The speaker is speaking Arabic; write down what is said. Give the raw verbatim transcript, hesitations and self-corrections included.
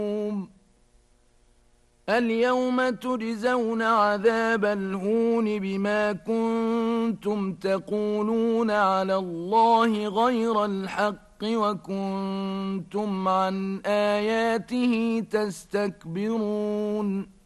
اليوم تجزون عذاب الهون بما كنتم تقولون على الله غير الحق وكنتم عن آياته تستكبرون